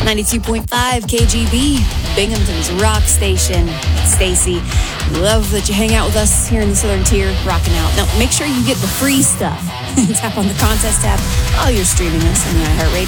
92.5 KGB, Binghamton's rock station. It's Stacy. Love that you hang out with us here in the Southern Tier, rocking out. Now, make sure you get the free stuff. Tap on the contest tab while you're streaming us on the iHeartRadio